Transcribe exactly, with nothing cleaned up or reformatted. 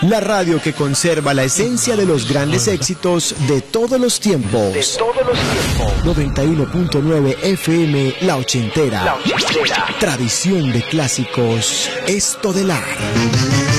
La radio que conserva la esencia de los grandes éxitos de todos los tiempos. De todos los tiempos. noventa y uno punto nueve F M, La Ochentera. La Ochentera. Tradición de clásicos, Estodelar.